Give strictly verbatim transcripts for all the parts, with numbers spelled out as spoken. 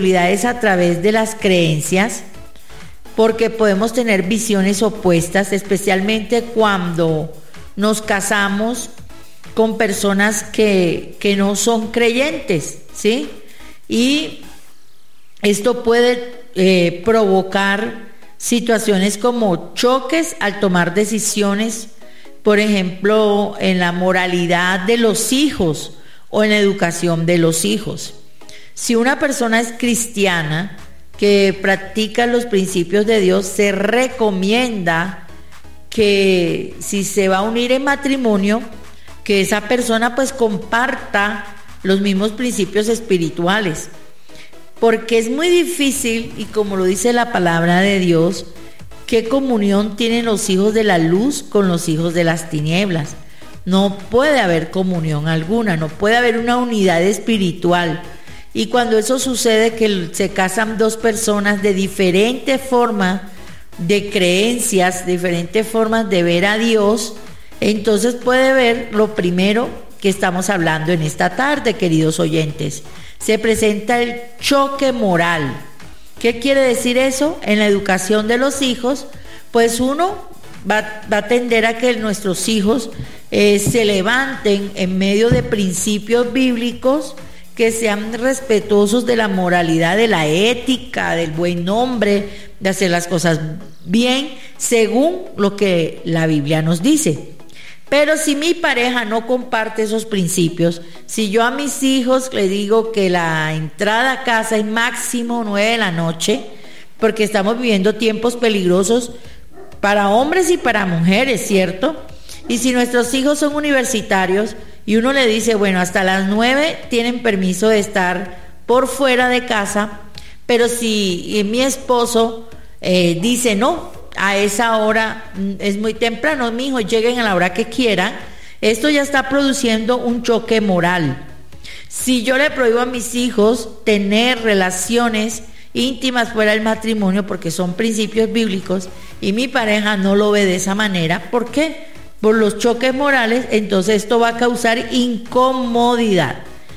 incredulidad es a través de las creencias, porque podemos tener visiones opuestas, especialmente cuando nos casamos con personas que, que no son creyentes, ¿sí? Y esto puede eh, provocar situaciones como choques al tomar decisiones, por ejemplo, en la moralidad de los hijos o en la educación de los hijos. Si una persona es cristiana que practica los principios de Dios, se recomienda que si se va a unir en matrimonio, que esa persona pues comparta los mismos principios espirituales, porque es muy difícil, y como lo dice la palabra de Dios, ¿qué comunión tienen los hijos de la luz con los hijos de las tinieblas? No puede haber comunión alguna, no puede haber una unidad espiritual. Y cuando eso sucede, que se casan dos personas de diferente forma de creencias, diferentes formas de ver a Dios, entonces puede ver lo primero que estamos hablando en esta tarde, queridos oyentes. Se presenta el choque moral. ¿Qué quiere decir eso? En la educación de los hijos, pues uno va, va a tender a que nuestros hijos eh, se levanten en medio de principios bíblicos, que sean respetuosos de la moralidad, de la ética, del buen nombre, de hacer las cosas bien, según lo que la Biblia nos dice. Pero si mi pareja no comparte esos principios, si yo a mis hijos les digo que la entrada a casa es máximo nueve de la noche, porque estamos viviendo tiempos peligrosos para hombres y para mujeres, ¿cierto? Y si nuestros hijos son universitarios y uno le dice, bueno, hasta las nueve tienen permiso de estar por fuera de casa, pero si mi esposo eh, dice no, a esa hora es muy temprano, mi hijo, lleguen a la hora que quieran, esto ya está produciendo un choque moral. Si yo le prohíbo a mis hijos tener relaciones íntimas fuera del matrimonio, porque son principios bíblicos, y mi pareja no lo ve de esa manera, ¿por qué? Por los choques morales, entonces esto va a causar incomodidad.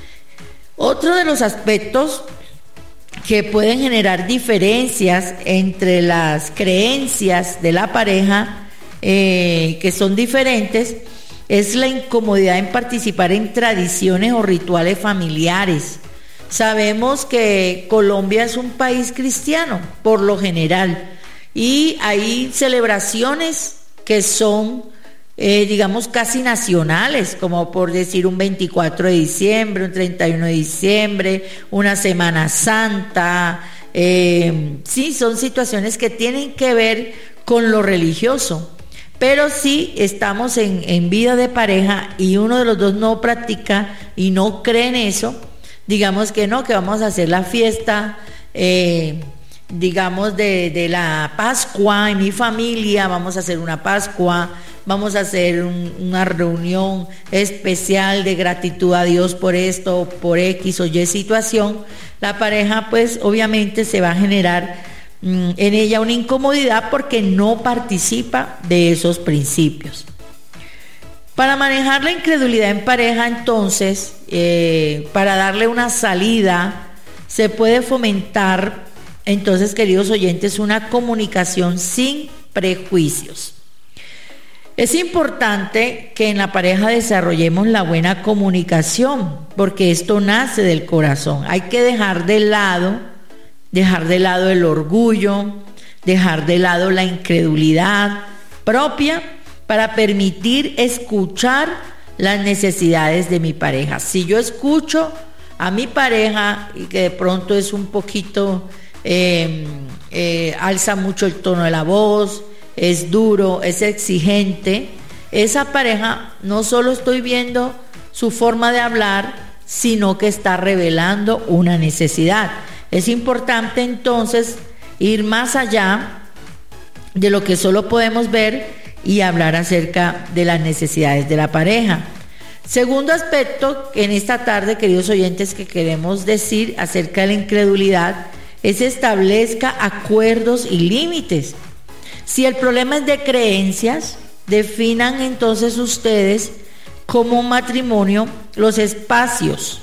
Otro de los aspectos que pueden generar diferencias entre las creencias de la pareja, eh, que son diferentes, es la incomodidad en participar en tradiciones o rituales familiares. Sabemos que Colombia es un país cristiano, por lo general, y hay celebraciones que son Eh, digamos casi nacionales, como por decir un veinticuatro de diciembre, un treinta y uno de diciembre, una Semana Santa, eh, sí, son situaciones que tienen que ver con lo religioso, pero si estamos en, en vida de pareja y uno de los dos no practica y no cree en eso, digamos que no, que vamos a hacer la fiesta, eh, digamos de, de la Pascua en mi familia, vamos a hacer una Pascua, vamos a hacer un, una reunión especial de gratitud a Dios por esto, por X o Y situación, la pareja pues obviamente se va a generar mmm, en ella una incomodidad porque no participa de esos principios. Para manejar la incredulidad en pareja, entonces, eh, para darle una salida, se puede fomentar, entonces, queridos oyentes, una comunicación sin prejuicios. Es importante que en la pareja desarrollemos la buena comunicación, porque esto nace del corazón. Hay que dejar de lado, dejar de lado el orgullo, dejar de lado la incredulidad propia para permitir escuchar las necesidades de mi pareja. Si yo escucho a mi pareja y que de pronto es un poquito, eh, eh, alza mucho el tono de la voz, es duro, es exigente, esa pareja no solo estoy viendo su forma de hablar, sino que está revelando una necesidad. Es importante entonces ir más allá de lo que solo podemos ver y hablar acerca de las necesidades de la pareja. Segundo aspecto en esta tarde, queridos oyentes, que queremos decir acerca de la incredulidad, es establezca acuerdos y límites. Si el problema es de creencias, definan entonces ustedes como matrimonio los espacios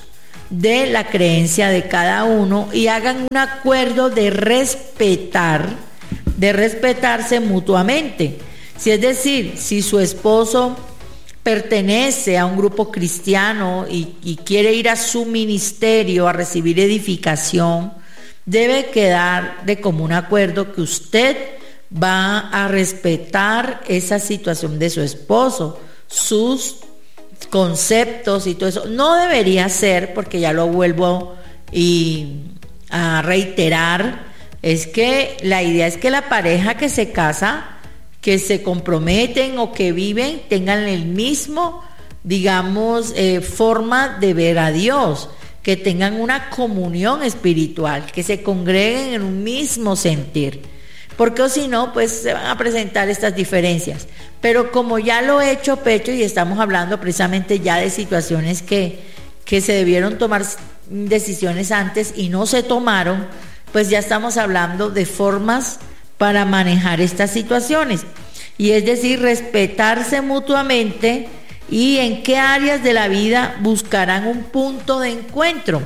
de la creencia de cada uno y hagan un acuerdo de respetar, de respetarse mutuamente. Si es decir, si su esposo pertenece a un grupo cristiano y, y quiere ir a su ministerio a recibir edificación, debe quedar de común acuerdo que usted va a respetar esa situación de su esposo, sus conceptos y todo eso. No debería ser, porque ya lo vuelvo y a reiterar, es que la idea es que la pareja que se casa, que se comprometen o que viven, tengan el mismo, digamos, eh, forma de ver a Dios, que tengan una comunión espiritual, que se congreguen en un mismo sentir, porque o si no, pues se van a presentar estas diferencias. Pero como ya lo he hecho pecho y estamos hablando precisamente ya de situaciones que, que se debieron tomar decisiones antes y no se tomaron, pues ya estamos hablando de formas para manejar estas situaciones, y es decir, respetarse mutuamente y en qué áreas de la vida buscarán un punto de encuentro.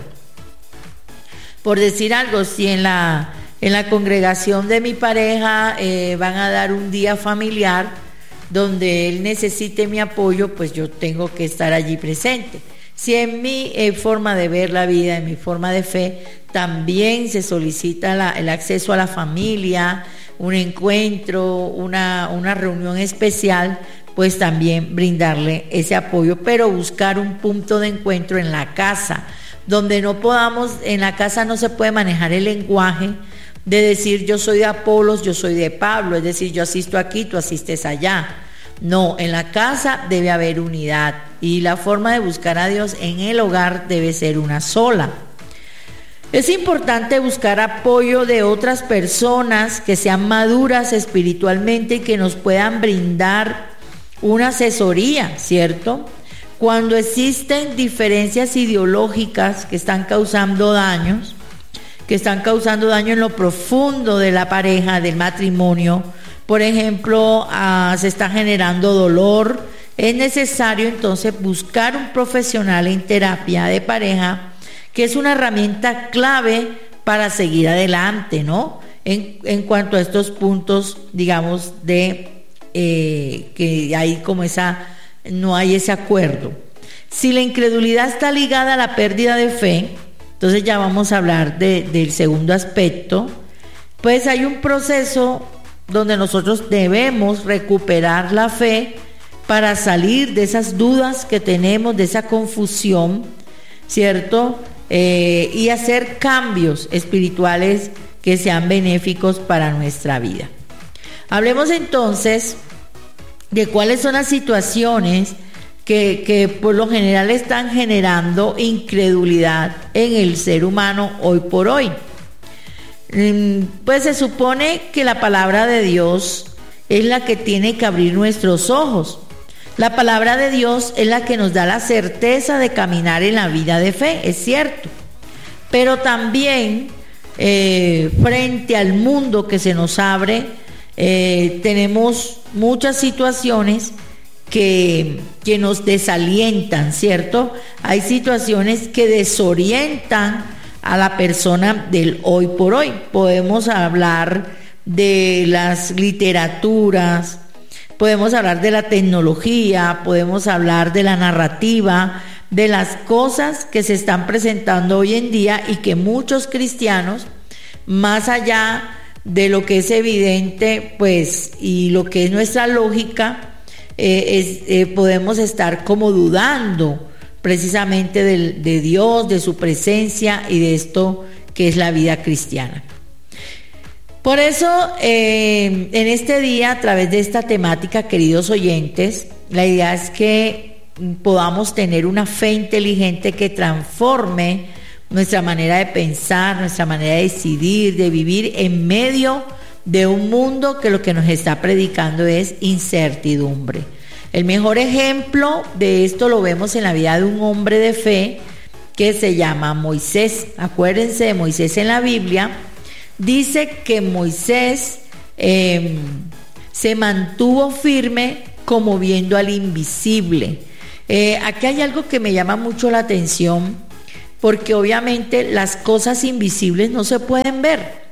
Por decir algo, si en la, en la congregación de mi pareja eh, van a dar un día familiar donde él necesite mi apoyo, pues yo tengo que estar allí presente. Si en mi eh, forma de ver la vida, en mi forma de fe, también se solicita la, el acceso a la familia, un encuentro, una, una reunión especial, pues también brindarle ese apoyo, pero buscar un punto de encuentro en la casa, donde no podamos, en la casa no se puede manejar el lenguaje de decir yo soy de Apolos, yo soy de Pablo, es decir, yo asisto aquí, tú asistes allá. No, en la casa debe haber unidad y la forma de buscar a Dios en el hogar debe ser una sola. Es importante buscar apoyo de otras personas que sean maduras espiritualmente y que nos puedan brindar una asesoría, ¿cierto? Cuando existen diferencias ideológicas que están causando daños, que están causando daño en lo profundo de la pareja, del matrimonio, por ejemplo, ah, se está generando dolor, es necesario entonces buscar un profesional en terapia de pareja, que es una herramienta clave para seguir adelante, ¿no? En, en cuanto a estos puntos, digamos, de eh, que hay como esa, no hay ese acuerdo. Si la incredulidad está ligada a la pérdida de fe, entonces ya vamos a hablar de, del segundo aspecto, pues hay un proceso donde nosotros debemos recuperar la fe para salir de esas dudas que tenemos, de esa confusión, ¿cierto? Eh, y hacer cambios espirituales que sean benéficos para nuestra vida. Hablemos entonces de cuáles son las situaciones que, que por lo general están generando incredulidad en el ser humano hoy por hoy. Pues se supone que la palabra de Dios es la que tiene que abrir nuestros ojos. La palabra de Dios es la que nos da la certeza de caminar en la vida de fe, es cierto. Pero también eh, frente al mundo que se nos abre, eh, tenemos muchas situaciones que, que nos desalientan, ¿cierto? Hay situaciones que desorientan a la persona del hoy por hoy. Podemos hablar de las literaturas, podemos hablar de la tecnología, podemos hablar de la narrativa, de las cosas que se están presentando hoy en día y que muchos cristianos, más allá de lo que es evidente, pues, y lo que es nuestra lógica, eh, es, eh, podemos estar como dudando precisamente de, de Dios, de su presencia y de esto que es la vida cristiana. Por eso, eh, en este día, a través de esta temática, queridos oyentes, la idea es que podamos tener una fe inteligente que transforme nuestra manera de pensar, nuestra manera de decidir, de vivir en medio de un mundo que lo que nos está predicando es incertidumbre. El mejor ejemplo de esto lo vemos en la vida de un hombre de fe que se llama Moisés. Acuérdense de Moisés en la Biblia. Dice que Moisés eh, se mantuvo firme como viendo al invisible. Eh, aquí hay algo que me llama mucho la atención, porque obviamente las cosas invisibles no se pueden ver.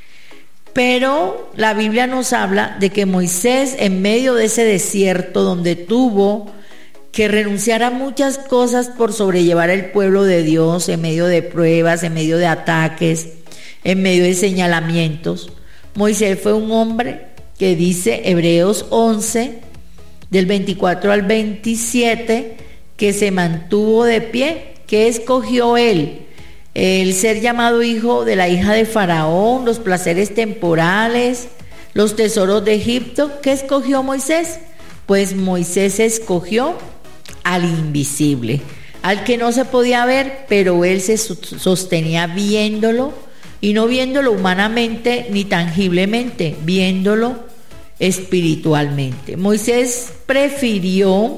Pero la Biblia nos habla de que Moisés, en medio de ese desierto donde tuvo que renunciar a muchas cosas por sobrellevar el pueblo de Dios, en medio de pruebas, en medio de ataques, en medio de señalamientos, Moisés fue un hombre que dice Hebreos once, del veinticuatro al veintisiete, que se mantuvo de pie. ¿Qué escogió él? El ser llamado hijo de la hija de Faraón, los placeres temporales, los tesoros de Egipto. ¿Qué escogió Moisés? Pues Moisés escogió al invisible, al que no se podía ver, pero él se sostenía viéndolo, y no viéndolo humanamente ni tangiblemente, viéndolo espiritualmente. Moisés prefirió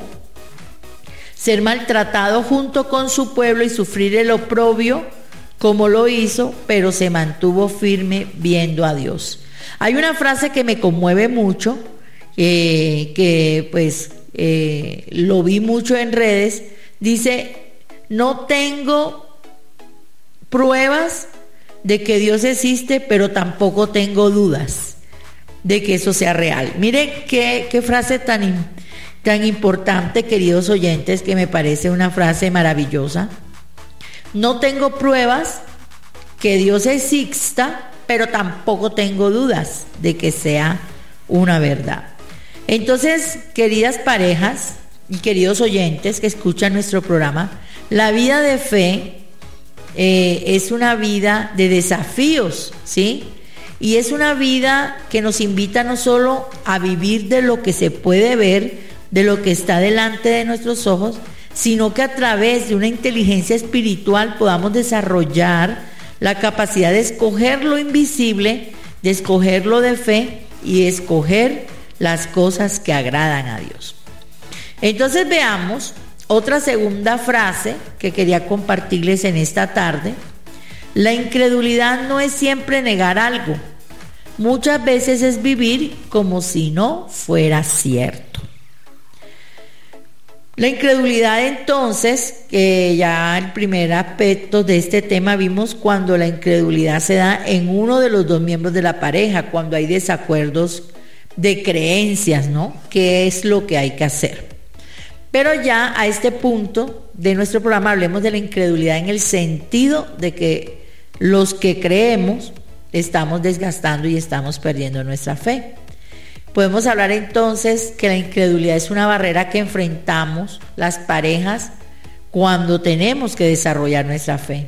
ser maltratado junto con su pueblo y sufrir el oprobio como lo hizo, pero se mantuvo firme viendo a Dios. Hay una frase que me conmueve mucho, eh, que pues eh, lo vi mucho en redes. Dice: no tengo pruebas de que Dios existe, pero tampoco tengo dudas de que eso sea real. Mire qué, qué frase tan, tan importante, queridos oyentes, que me parece una frase maravillosa. No tengo pruebas que Dios exista, pero tampoco tengo dudas de que sea una verdad. Entonces, queridas parejas y queridos oyentes que escuchan nuestro programa, la vida de fe eh, es una vida de desafíos, ¿sí? Y es una vida que nos invita no solo a vivir de lo que se puede ver, de lo que está delante de nuestros ojos, sino que a través de una inteligencia espiritual podamos desarrollar la capacidad de escoger lo invisible, de escoger lo de fe y escoger las cosas que agradan a Dios. Entonces veamos otra segunda frase que quería compartirles en esta tarde. La incredulidad no es siempre negar algo, muchas veces es vivir como si no fuera cierto. La incredulidad, entonces, que ya el primer aspecto de este tema vimos cuando la incredulidad se da en uno de los dos miembros de la pareja, cuando hay desacuerdos de creencias, ¿no? ¿Qué es lo que hay que hacer? Pero ya a este punto de nuestro programa hablemos de la incredulidad en el sentido de que los que creemos estamos desgastando y estamos perdiendo nuestra fe. Podemos hablar entonces que la incredulidad es una barrera que enfrentamos las parejas cuando tenemos que desarrollar nuestra fe.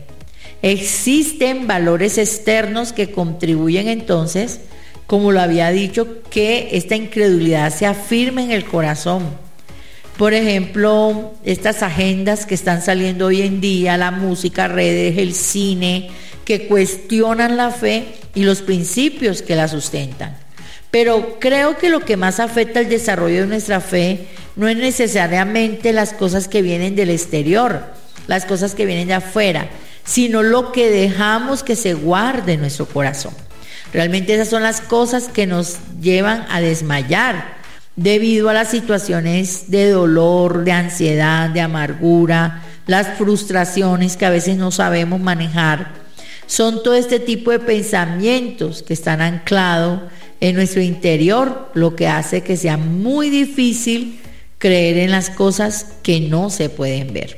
Existen valores externos que contribuyen entonces, como lo había dicho, que esta incredulidad se afirme en el corazón. Por ejemplo, estas agendas que están saliendo hoy en día, la música, redes, el cine, que cuestionan la fe y los principios que la sustentan. Pero creo que lo que más afecta el desarrollo de nuestra fe no es necesariamente las cosas que vienen del exterior, las cosas que vienen de afuera, sino lo que dejamos que se guarde en nuestro corazón. Realmente esas son las cosas que nos llevan a desmayar debido a las situaciones de dolor, de ansiedad, de amargura, las frustraciones que a veces no sabemos manejar. Son todo este tipo de pensamientos que están anclados en nuestro interior, lo que hace que sea muy difícil creer en las cosas que no se pueden ver.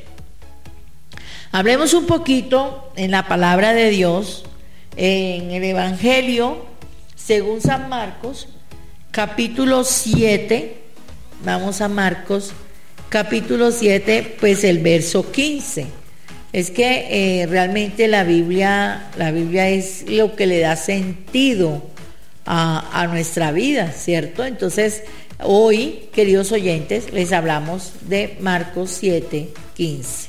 Hablemos un poquito en la palabra de Dios, en el Evangelio según San Marcos, capítulo siete. Vamos a Marcos, capítulo siete, pues el verso quince. Es que eh, realmente la Biblia, la Biblia es lo que le da sentido A, a nuestra vida, ¿cierto? Entonces, hoy, queridos oyentes, les hablamos de Marcos siete, quince.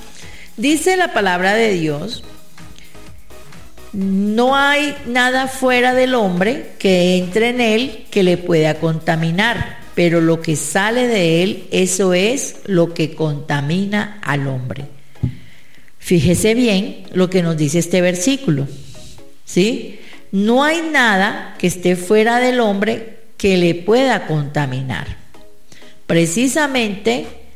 Dice la palabra de Dios: no hay nada fuera del hombre que entre en él que le pueda contaminar, pero lo que sale de él, eso es lo que contamina al hombre. Fíjese bien lo que nos dice este versículo, ¿sí? No hay nada que esté fuera del hombre que le pueda contaminar. Precisamente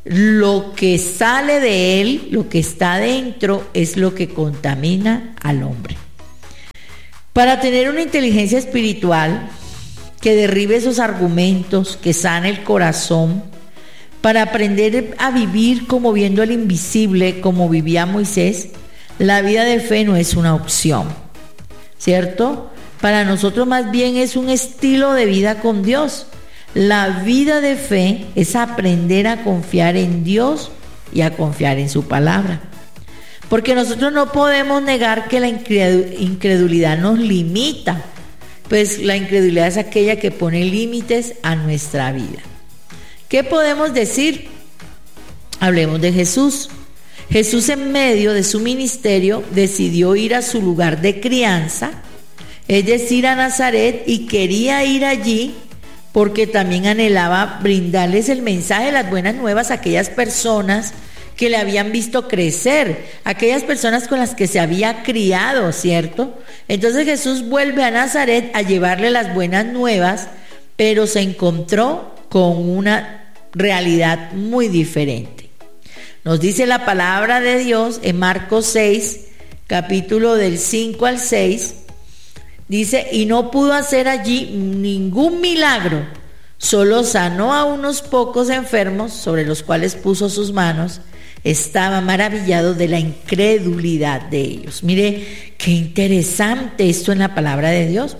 lo que sale de él, lo que está dentro, es lo que contamina al hombre. Para tener una inteligencia espiritual que derribe esos argumentos, que sane el corazón, para aprender a vivir como viendo el invisible, como vivía Moisés, la vida de fe no es una opción, ¿cierto? Para nosotros más bien es un estilo de vida con Dios. La vida de fe es aprender a confiar en Dios y a confiar en su palabra. Porque nosotros no podemos negar que la incredulidad nos limita, pues la incredulidad es aquella que pone límites a nuestra vida. ¿Qué podemos decir? Hablemos de Jesús. Jesús, en medio de su ministerio, decidió ir a su lugar de crianza, es decir, a Nazaret, y quería ir allí porque también anhelaba brindarles el mensaje de las buenas nuevas a aquellas personas que le habían visto crecer, aquellas personas con las que se había criado, ¿cierto? Entonces Jesús vuelve a Nazaret a llevarle las buenas nuevas, pero se encontró con una realidad muy diferente. Nos dice la palabra de Dios en Marcos seis, capítulo del cinco al seis, dice: y no pudo hacer allí ningún milagro, solo sanó a unos pocos enfermos sobre los cuales puso sus manos. Estaba maravillado de la incredulidad de ellos. Mire, qué interesante esto en la palabra de Dios.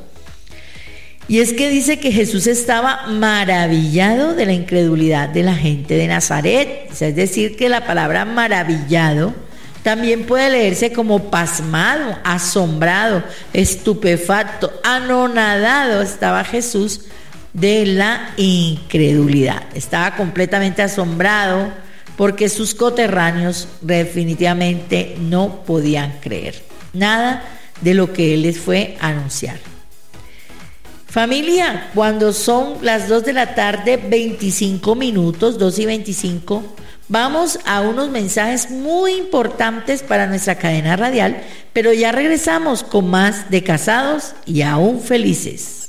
Y es que dice que Jesús estaba maravillado de la incredulidad de la gente de Nazaret. O sea, es decir, que la palabra maravillado también puede leerse como pasmado, asombrado, estupefacto, anonadado. Estaba Jesús de la incredulidad. Estaba completamente asombrado porque sus coterráneos definitivamente no podían creer nada de lo que él les fue a anunciar. Familia, cuando son las dos de la tarde, veinticinco minutos, dos y veinticinco, vamos a unos mensajes muy importantes para nuestra cadena radial, pero ya regresamos con más de Casados y Aún Felices.